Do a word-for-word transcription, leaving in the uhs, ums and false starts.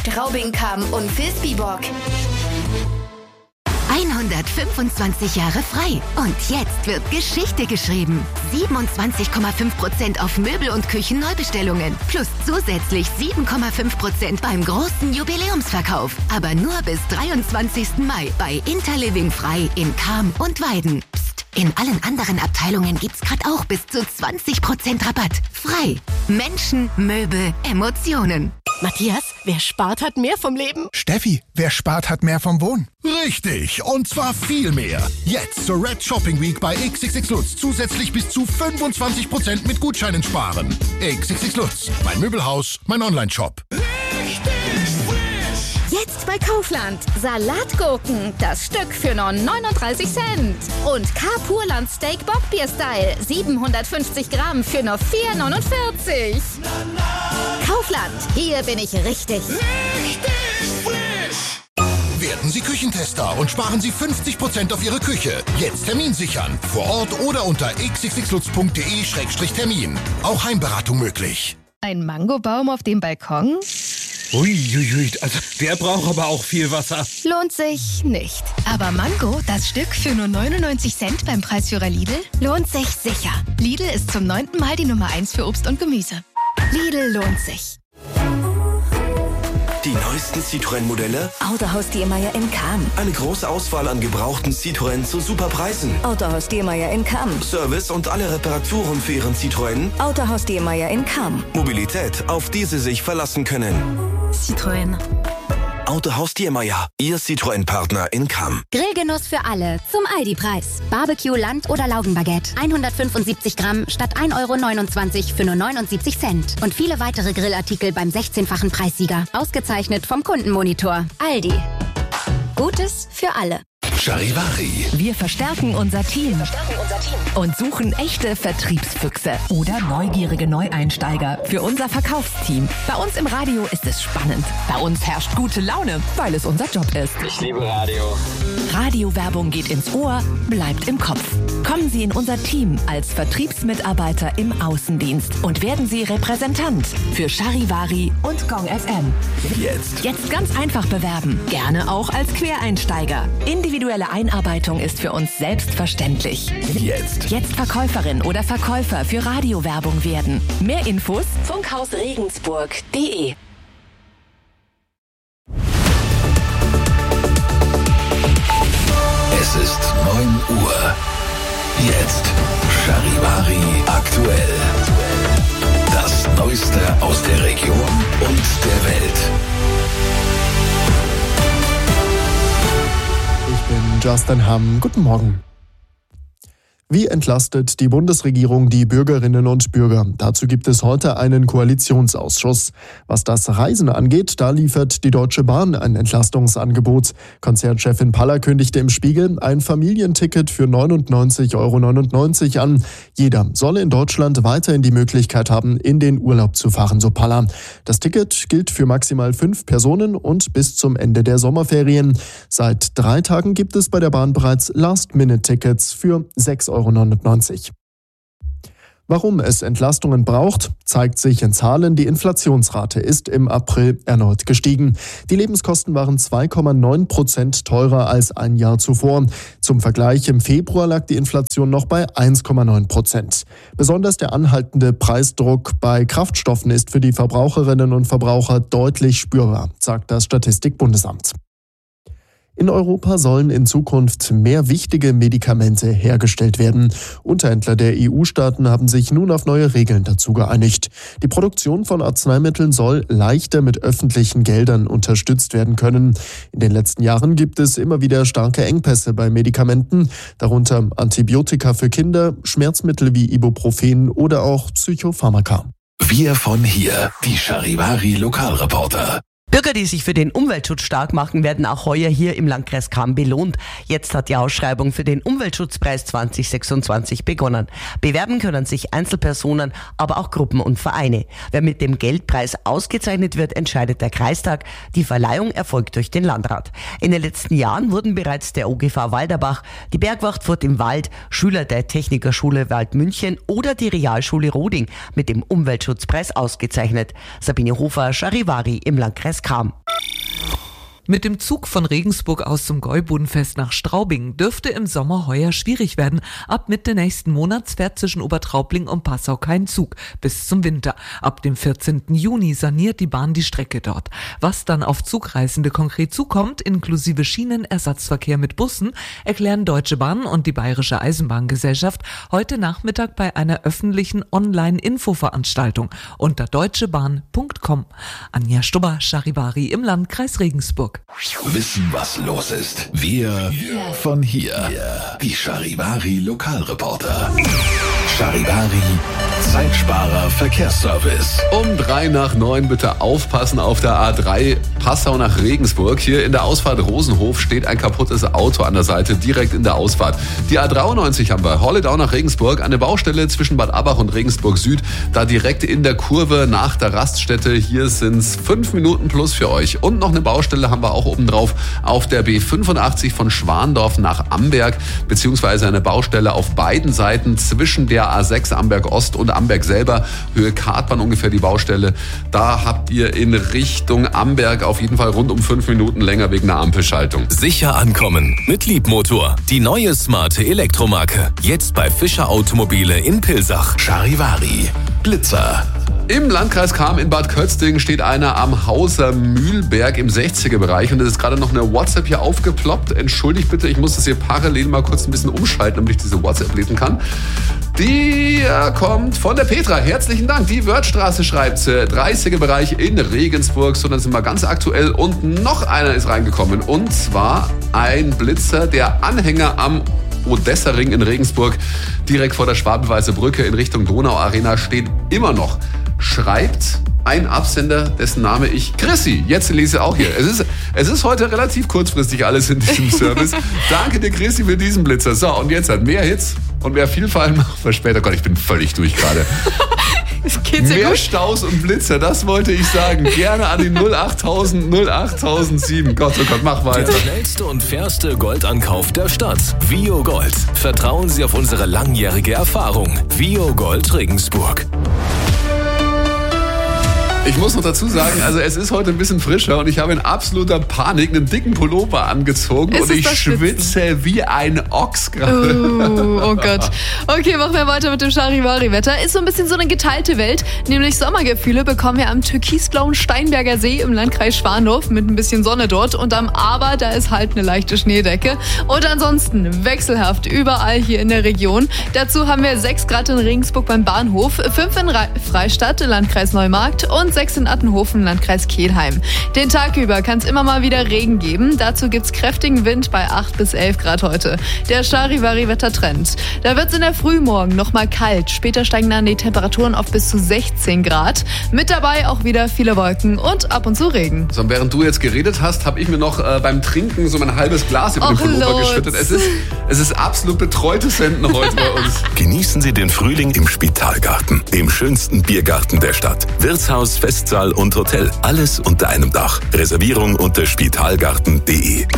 Straubing-Kamm und Vilsbiburg. hundertfünfundzwanzig Jahre frei. Und jetzt wird Geschichte geschrieben. siebenundzwanzig Komma fünf Prozent auf Möbel- und Küchenneubestellungen. Plus zusätzlich sieben Komma fünf Prozent beim großen Jubiläumsverkauf. Aber nur bis dreiundzwanzigsten Mai bei Interliving frei in Cham und Weiden. Psst, in allen anderen Abteilungen gibt's gerade auch bis zu zwanzig Prozent Rabatt. Frei. Menschen, Möbel, Emotionen. Matthias, wer spart, hat mehr vom Leben. Steffi, wer spart, hat mehr vom Wohnen. Richtig, und zwar viel mehr. Jetzt zur Red Shopping Week bei X X X Lutz zusätzlich bis zu fünfundzwanzig Prozent mit Gutscheinen sparen. X X X Lutz, mein Möbelhaus, mein Online-Shop. Jetzt bei Kaufland. Salatgurken, das Stück für nur neununddreißig Cent. Und K-Purland Steak Bockbier Style, siebenhundertfünfzig Gramm für nur vier neunundvierzig. Kaufland, hier bin ich richtig. Richtig frisch. Werden Sie Küchentester und sparen Sie fünfzig Prozent auf Ihre Küche. Jetzt Termin sichern. Vor Ort oder unter x x x lutz punkt d e Schrägstrich Termin. Auch Heimberatung möglich. Ein Mangobaum auf dem Balkon? Uiuiui, also der braucht aber auch viel Wasser. Lohnt sich nicht. Aber Mango, das Stück für nur neunundneunzig Cent beim Preisführer Lidl, lohnt sich sicher. Lidl ist zum neunten Mal die Nummer eins für Obst und Gemüse. Lidl lohnt sich. Die neuesten Citroën-Modelle? Autohaus Diermeier in Cham. Eine große Auswahl an gebrauchten Citroën zu super Preisen. Autohaus Diermeier in Cham. Service und alle Reparaturen für Ihren Citroën? Autohaus Diermeier in Cham. Mobilität, auf die Sie sich verlassen können. Citroën. Autohaus Diermeier, Ihr Citroën-Partner in Cham. Grillgenuss für alle zum Aldi-Preis. Barbecue, Land- oder Laugenbaguette. hundertfünfundsiebzig Gramm statt ein Euro neunundzwanzig für nur neunundsiebzig Cent. Und viele weitere Grillartikel beim sechzehnfachen Preissieger. Ausgezeichnet vom Kundenmonitor. Aldi. Gutes für alle. Charivari. Wir verstärken unser Team. Verstärken unser Team. Und suchen echte Vertriebsfüchse oder neugierige Neueinsteiger für unser Verkaufsteam. Bei uns im Radio ist es spannend. Bei uns herrscht gute Laune, weil es unser Job ist. Ich liebe Radio. Radiowerbung geht ins Ohr, bleibt im Kopf. Kommen Sie in unser Team als Vertriebsmitarbeiter im Außendienst und werden Sie Repräsentant für Charivari und Gong F M. Jetzt. Jetzt ganz einfach bewerben. Gerne auch als Quereinsteiger. Individuelle Einarbeitung ist für uns selbstverständlich. Jetzt. Jetzt Verkäuferin oder Verkäufer für Radiowerbung werden. Mehr Infos funkhausregensburg punkt de. Es ist neun Uhr. Jetzt Charivari aktuell. Das Neueste aus der Region und der Welt. Ich bin Justin Hamm. Guten Morgen. Wie entlastet die Bundesregierung die Bürgerinnen und Bürger? Dazu gibt es heute einen Koalitionsausschuss. Was das Reisen angeht, da liefert die Deutsche Bahn ein Entlastungsangebot. Konzernchefin Paller kündigte im Spiegel ein Familienticket für neunundneunzig Euro neunundneunzig an. Jeder solle in Deutschland weiterhin die Möglichkeit haben, in den Urlaub zu fahren, so Paller. Das Ticket gilt für maximal fünf Personen und bis zum Ende der Sommerferien. Seit drei Tagen gibt es bei der Bahn bereits Last-Minute-Tickets für sechs Euro neunundneunzig. Warum es Entlastungen braucht, zeigt sich in Zahlen. Die Inflationsrate ist im April erneut gestiegen. Die Lebenskosten waren zwei Komma neun Prozent teurer als ein Jahr zuvor. Zum Vergleich, im Februar lag die Inflation noch bei eins Komma neun Prozent. Besonders der anhaltende Preisdruck bei Kraftstoffen ist für die Verbraucherinnen und Verbraucher deutlich spürbar, sagt das Statistikbundesamt. In Europa sollen in Zukunft mehr wichtige Medikamente hergestellt werden. Unterhändler der E U-Staaten haben sich nun auf neue Regeln dazu geeinigt. Die Produktion von Arzneimitteln soll leichter mit öffentlichen Geldern unterstützt werden können. In den letzten Jahren gibt es immer wieder starke Engpässe bei Medikamenten, darunter Antibiotika für Kinder, Schmerzmittel wie Ibuprofen oder auch Psychopharmaka. Wir von hier, die Charivari Lokalreporter. Bürger, die sich für den Umweltschutz stark machen, werden auch heuer hier im Landkreis Cham belohnt. Jetzt hat die Ausschreibung für den Umweltschutzpreis zwanzig sechsundzwanzig begonnen. Bewerben können sich Einzelpersonen, aber auch Gruppen und Vereine. Wer mit dem Geldpreis ausgezeichnet wird, entscheidet der Kreistag. Die Verleihung erfolgt durch den Landrat. In den letzten Jahren wurden bereits der O G V Walderbach, die Bergwacht Furt im Wald, Schüler der Technikerschule Waldmünchen oder die Realschule Roding mit dem Umweltschutzpreis ausgezeichnet. Sabine Hofer, Charivari im Landkreis Cham. Mit dem Zug von Regensburg aus zum Gäubodenfest nach Straubing dürfte im Sommer heuer schwierig werden. Ab Mitte nächsten Monats fährt zwischen Obertraubling und Passau kein Zug bis zum Winter. Ab dem vierzehnten Juni saniert die Bahn die Strecke dort. Was dann auf Zugreisende konkret zukommt, inklusive Schienenersatzverkehr mit Bussen, erklären Deutsche Bahn und die Bayerische Eisenbahngesellschaft heute Nachmittag bei einer öffentlichen Online-Infoveranstaltung unter deutschebahn punkt com. Anja Stubber, Charivari im Landkreis Regensburg. Wissen, was los ist. Wir von hier. Die Charivari Lokalreporter. Charivari Zeitsparer Verkehrsservice. Um drei nach neun bitte aufpassen auf der A drei Passau nach Regensburg. Hier in der Ausfahrt Rosenhof steht ein kaputtes Auto an der Seite, direkt in der Ausfahrt. Die A dreiundneunzig haben wir. Holledau nach Regensburg, eine Baustelle zwischen Bad Abbach und Regensburg Süd. Da direkt in der Kurve nach der Raststätte. Hier sind's fünf Minuten plus für euch. Und noch eine Baustelle haben wir auch oben drauf auf der B fünfundachtzig von Schwandorf nach Amberg. Beziehungsweise eine Baustelle auf beiden Seiten zwischen der A sechs Amberg Ost und Amberg selber. Höhe Kartbahn ungefähr die Baustelle. Da habt ihr in Richtung Amberg auf jeden Fall rund um fünf Minuten länger wegen einer Ampelschaltung. Sicher ankommen mit Liebmotor. Die neue smarte Elektromarke. Jetzt bei Fischer Automobile in Pilsach. Charivari. Blitzer. Im Landkreis Cham in Bad Kötzting steht einer am Hauser Mühlberg im sechziger Bereich und es ist gerade noch eine WhatsApp hier aufgeploppt. Entschuldigt bitte, ich muss das hier parallel mal kurz ein bisschen umschalten, damit ich diese WhatsApp lesen kann. Die äh, kommt von der Petra. Herzlichen Dank. Die Wörthstraße schreibt, äh, dreißiger Bereich in Regensburg. So, dann sind wir ganz aktuell und noch einer ist reingekommen und zwar ein Blitzer, der Anhänger am Odessa-Ring in Regensburg, direkt vor der Schwabenweißer Brücke in Richtung Donau-Arena, steht immer noch. Schreibt ein Absender, dessen Name ich Chrissy jetzt lese auch hier. Es ist, es ist heute relativ kurzfristig alles in diesem Service. Danke dir, Chrissy, für diesen Blitzer. So, und jetzt hat mehr Hits und mehr Vielfalt machen wir später. Gott, ich bin völlig durch gerade. Mehr gut. Staus und Blitzer, das wollte ich sagen. Gerne an die null achttausend null achttausendsieben. Gott, oh Gott, mach weiter. Der schnellste und fairste Goldankauf der Stadt. Vio Gold. Vertrauen Sie auf unsere langjährige Erfahrung. Vio Gold Regensburg. Ich muss noch dazu sagen, also es ist heute ein bisschen frischer und ich habe in absoluter Panik einen dicken Pullover angezogen ist und ich schwitze wie ein Ochs gerade. Oh, oh Gott. Okay, machen wir weiter mit dem Charivari-Wetter. Ist so ein bisschen so eine geteilte Welt, nämlich Sommergefühle bekommen wir am türkisblauen Steinberger See im Landkreis Schwandorf mit ein bisschen Sonne dort und am Aber, da ist halt eine leichte Schneedecke und ansonsten wechselhaft überall hier in der Region. Dazu haben wir sechs Grad in Regensburg beim Bahnhof, fünf in Freistadt, Landkreis Neumarkt und sechs in Attenhofen, Landkreis Kelheim. Den Tag über kann es immer mal wieder Regen geben. Dazu gibt es kräftigen Wind bei acht bis elf Grad heute. Der Charivari-Wettertrend. Da wird es in der Früh morgen noch mal kalt. Später steigen dann die Temperaturen auf bis zu sechzehn Grad. Mit dabei auch wieder viele Wolken und ab und zu Regen. So, und während du jetzt geredet hast, habe ich mir noch äh, beim Trinken so mein halbes Glas über den Pullover geschüttet. Es ist, es ist absolut betreutes Senden heute bei uns. Genießen Sie den Frühling im Spitalgarten, dem schönsten Biergarten der Stadt. Wirtshaus, Festsaal und Hotel. Alles unter einem Dach. Reservierung unter spitalgarten punkt de.